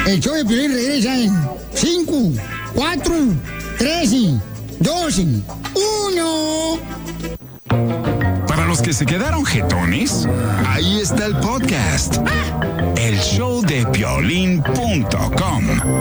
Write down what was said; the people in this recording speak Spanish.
El show de Piolín regresa en 5, 4, 3, 2, 1. Para los que se quedaron jetones, ahí está el podcast. El showdepiolín.com